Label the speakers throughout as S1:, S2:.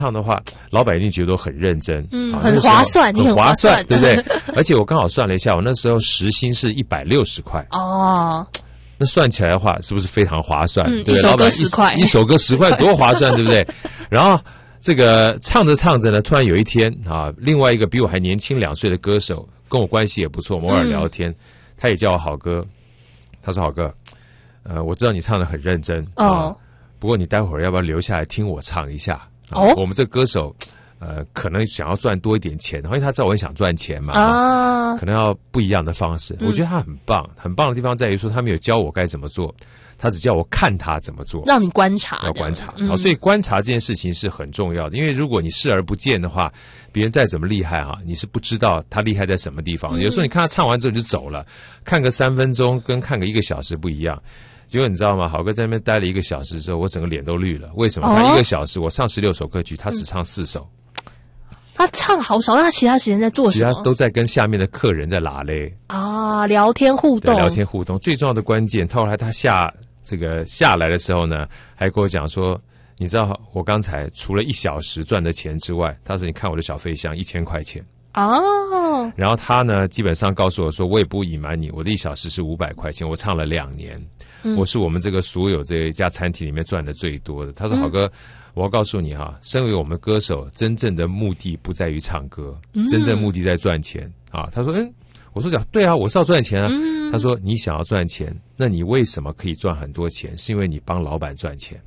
S1: 唱的话，老板一定觉得都很认真，
S2: 很划算，
S1: 很划算，对不对？而且我刚好算了一下，我那时候时薪是160块哦。那算起来的话，是不是非常划算？对不对？老板一首歌10块，多划算，对不对？然后这个唱着唱着呢，突然有一天啊，另外一个比我还年轻2岁的歌手，跟我关系也不错，我们偶尔聊天，他也叫我好哥。他说：“好哥，我知道你唱得很认真哦，不过你待会儿要不要留下来听我唱一下？我们这歌手。”可能想要赚多一点钱，因为他知道我很想赚钱嘛，可能要不一样的方式。我觉得他很棒，很棒的地方在于说，他没有教我该怎么做，他只叫我看他怎么做，
S2: 让你观察，
S1: 要观察。好，所以观察这件事情是很重要的，因为如果你视而不见的话，别人再怎么厉害哈，你是不知道他厉害在什么地方。有时候你看他唱完之后你就走了，看个3分钟跟看个1个小时不一样。结果你知道吗？好哥在那边待了1个小时之后，我整个脸都绿了。为什么？他1个小时，我唱16首歌曲，他只唱4首。
S2: 他唱好少，那他其他时间在做什么？
S1: 其他都在跟下面的客人在拉嘞
S2: 啊，聊天互动。
S1: 聊天互动最重要的关键，后来他下来的时候呢，还跟我讲说，你知道我刚才除了1小时赚的钱之外，他说你看我的小费箱1000块钱哦。然后他呢，基本上告诉我说，我也不隐瞒你，我的1小时是500块钱，我唱了2年，我是我们这个所有这一家餐厅里面赚的最多的。他说好哥。我要告诉你哈，身为我们歌手，真正的目的不在于唱歌，真正目的在赚钱啊。他说，我说讲对啊，我是要赚钱啊。他说你想要赚钱，那你为什么可以赚很多钱？是因为你帮老板赚钱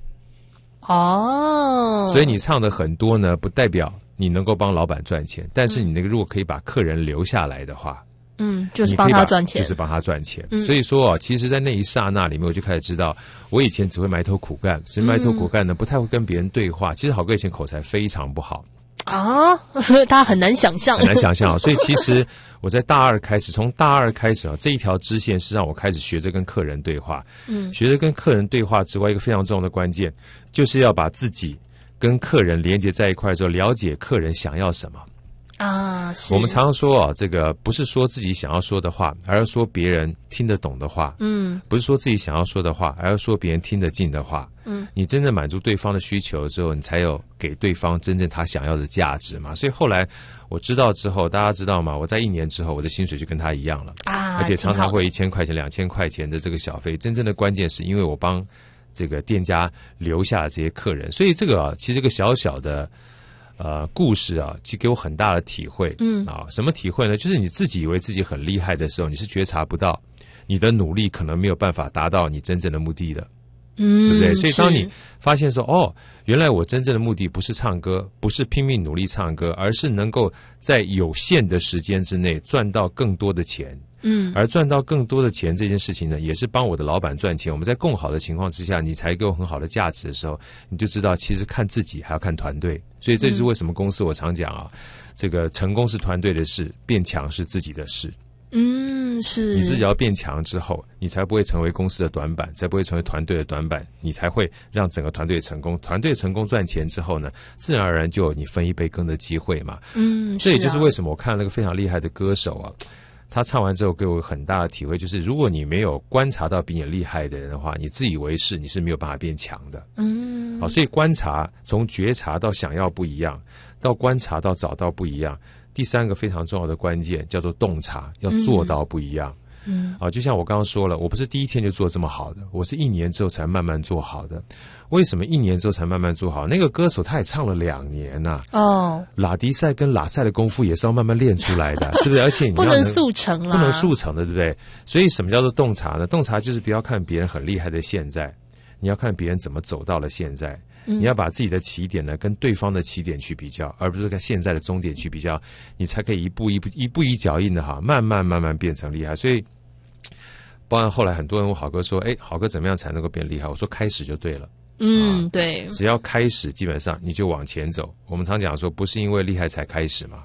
S1: 哦。所以你唱的很多呢，不代表你能够帮老板赚钱，但是你那个如果可以把客人留下来的话。
S2: 就是帮他赚钱，
S1: 就是帮他赚钱。所以说其实在那一刹那里面，我就开始知道，我以前只会埋头苦干，所以埋头苦干呢，不太会跟别人对话。其实好哥以前口才非常不好
S2: 啊，他很难想象，
S1: 很难想象。所以其实我在大2开始，从大2开始这一条支线是让我开始学着跟客人对话。学着跟客人对话之外，一个非常重要的关键，就是要把自己跟客人连接在一块之后，了解客人想要什么。我们常常说这个不是说自己想要说的话，而是说别人听得懂的话。不是说自己想要说的话，而是说别人听得进的话。你真正满足对方的需求之后，你才有给对方真正他想要的价值嘛。所以后来我知道之后，大家知道吗？我在1年之后，我的薪水就跟他一样了而且常常会1000块钱、2000块钱的这个小费。真正的关键是因为我帮这个店家留下了这些客人，所以这个其实这个小小的。故事其实给我很大的体会。什么体会呢？就是你自己以为自己很厉害的时候，你是觉察不到你的努力可能没有办法达到你真正的目的的。对不对？所以当你发现说，原来我真正的目的不是唱歌，不是拼命努力唱歌，而是能够在有限的时间之内赚到更多的钱。而赚到更多的钱这件事情呢，也是帮我的老板赚钱。我们在更好的情况之下，你才给我很好的价值的时候，你就知道其实看自己还要看团队。所以这就是为什么公司我常讲这个成功是团队的事，变强是自己的事。
S2: 是
S1: 你自己要变强之后，你才不会成为公司的短板，才不会成为团队的短板，你才会让整个团队成功。团队成功赚钱之后呢，自然而然就有你分一杯羹的机会嘛。这也就是为什么我看了个非常厉害的歌手他唱完之后给我很大的体会，就是如果你没有观察到比你厉害的人的话，你自以为是，你是没有办法变强的。好，所以观察从觉察到想要不一样，到观察到找到不一样。第3个非常重要的关键叫做洞察，要做到不一样。就像我刚刚说了，我不是第一天就做这么好的，我是1年之后才慢慢做好的。为什么1年之后才慢慢做好？那个歌手他也唱了2年拉迪赛跟拉赛的功夫也是要慢慢练出来的，对不对？而且你
S2: 不能速成啦，
S1: 不能速成的，对不对？所以什么叫做洞察呢？洞察就是不要看别人很厉害的现在，你要看别人怎么走到了现在。你要把自己的起点呢跟对方的起点去比较，而不是跟现在的终点去比较，你才可以一步一脚印的慢慢变成厉害。所以包含后来很多人问好哥说，好哥怎么样才能够变厉害？我说开始就对了。对，只要开始，基本上你就往前走。我们常讲说，不是因为厉害才开始嘛，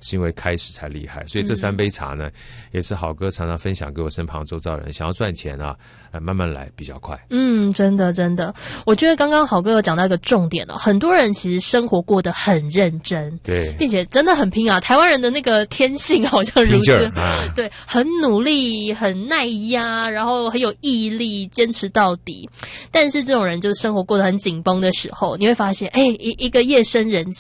S1: 是因为开始才厉害。所以这3杯茶呢，也是好哥常常分享给我身旁周遭人，想要赚钱啊，慢慢来比较快。
S2: 真的真的，我觉得刚刚好哥有讲到一个重点哦，很多人其实生活过得很认真，
S1: 对，
S2: 并且真的很拼啊。台湾人的那个天性好像如此，对，很努力，很耐压，然后很有毅力，坚持到底。但是这种人就是生活过得很紧绷的时候，你会发现，一个夜深人静